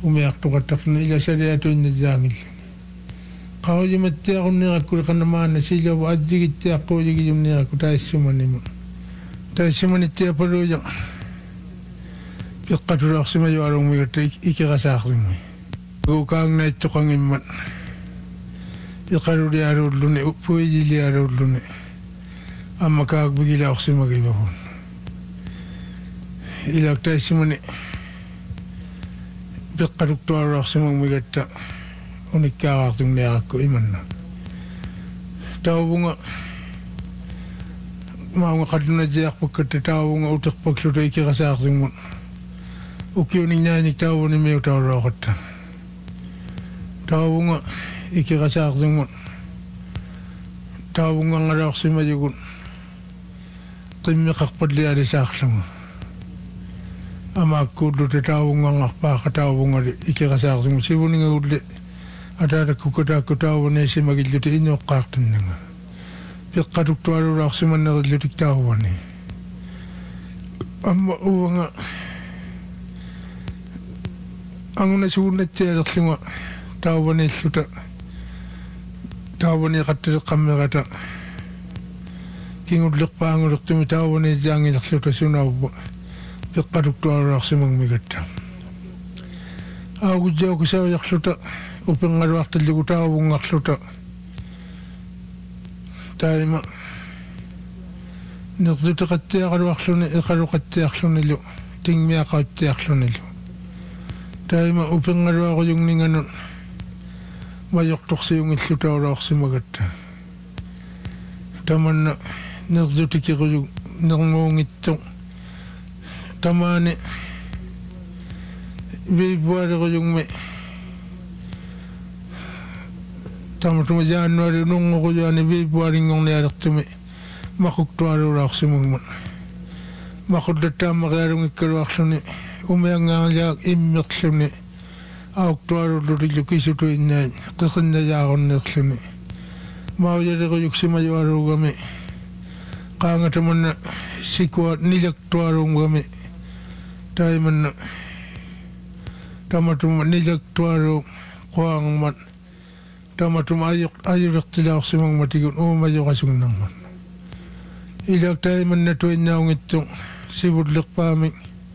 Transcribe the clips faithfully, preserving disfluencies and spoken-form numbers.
umiak tukatafna ila sariatu ina jangil kau jemati aku ni aku kana mana sila wa ajigi ti aku jigi jumni aku ta simani mo ta simani ti aparo ja piqatu raxima yarong mi gati ikira saximi go kang na tukang imman iqaru di aru lune upuji li aru lune amma kaag bigila raxima gi bafun ila ta simani piqatu to raxima mi gata unikkaaraartum niarakku imanna taavunga maunga qaduna jiarpakkatta taavunga uterpakluta ikirasaartummun ukiuni nyaanik taavuni miu taavurooqatta taavunga ikirasaartummun taavunga ngaraarsimajugun qimmiqarpallialisaarlunga amaakkuulluta taavunga ngarpaaqa taavungali ikirasaartummun sivuninga ulle ada kukata kutawa ne simagilute ino qartnanga piqqatuk tuaru raxsimanna gillutik taawani amma uwanga anguna suunna teerlinga taawani luta taawani qatte qammegata kingudliq paangulqtumi taawani jangi luta sunaw piqqatuk tuaru raxsimang migatta augujja kusaw yaxluta upengar waktu luta wungak luta taima nirduta katte agar wakslune ikaru katte akslune lu tingmia katte akslune lu taima upengar wako yung ninganon mayok toksi yung luta ora waksimagatta taman nirduta kiko yung nirngong itong tamane bibuari ko yung me tamatuma Januari nungo ko jani bibuari ngong niaraktume makuk tuaru raksimungman makuk datama karung ikaru aksune umayang jak immiksune auk tuaru lurilu kisutu inay kikinda jakon niksune mau jadi ko yuksima jawaru game kangataman sikwa nilak tuaru game taiman tamatuma nilak tuaru kuang man tamatum ayuk ayuk tilak simang matigun o mayo kasung nangman ilak tay man na tuwin niya itong sibudlik paming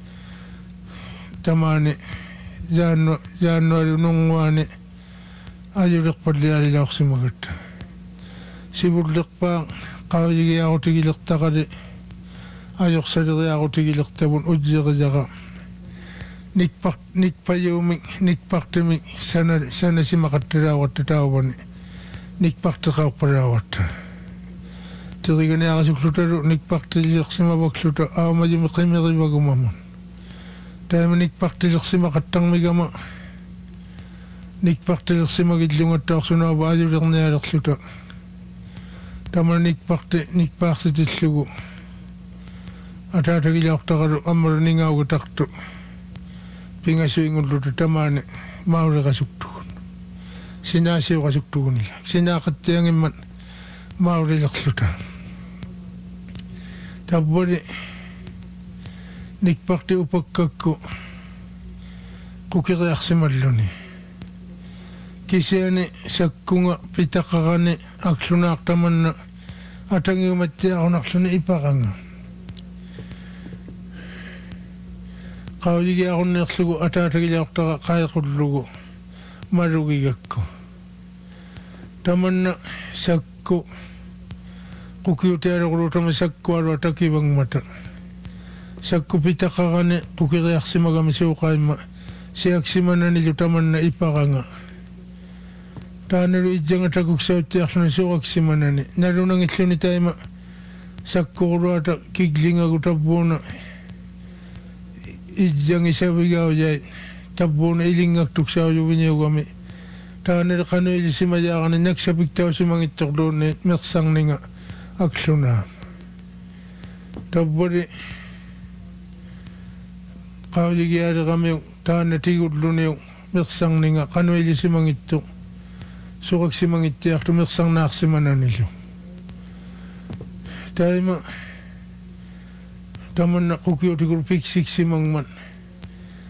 tamane jano Januari nungwane ayuk padliari lak simagat sibudlik pang kawigi ako tigilak takade ayuk sadiri ako tigilak tabun ujjaka jaka nikpak nikpayuming nikpaktiming sana sana si makatirawat tatawan nikpaktikau parawat tigani akasukluta nikpaktilik si mabakluta awamajim qimiri bagumamun tayo nikpaktilik si makatang migama nikpaktilik si magidlungat taksuna bajulik niyarakluta tama nikpakti nikpakti tislugu atatagilak takaru amaraningaw taktu pingasingul luta tamane maure kasuktukun sinasi kasuktukun nila sinakatiyang iman maure lakluta tabori nikpakti upagkakko kukiriak simadluni kisiyani sakkunga pitakakane aksunak taman na atangi umati ako naksuna ipakanga kau jigi ako neksugu atatagi jakta kaya kudlugu marugi gakko taman na sakku kukiutera kurutama sakku aro ataki bang mata sakku pitakakane kukiriak simagami siukaima siyak simana nilo taman na ipakanga taanaru ijjanga takuk sauti aksuna siuak simana ni narunang itluni taima sakku kuruata kiglinga kutabuna ijjang isabigaw jay tabuna ilingak tuksaw yubinyau kami taanir kanu ili simajakan nagsabigtaw simangittok doon ni meksang ninga aksuna taburi kawjigiari kami taanir tigudlun yung meksang ninga kanu ili simangittok sukak simangittiak tu meksang naksimanan nilo tayo ma taman na kukiyo tigur piksik simang man